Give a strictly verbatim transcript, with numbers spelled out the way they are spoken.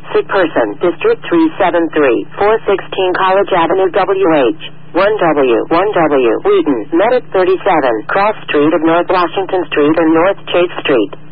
Sick person, District three seven three, four sixteen College Avenue, W H one W, one W, Wheaton, Medic thirty-seven, Cross Street of North Washington Street and North Chase Street.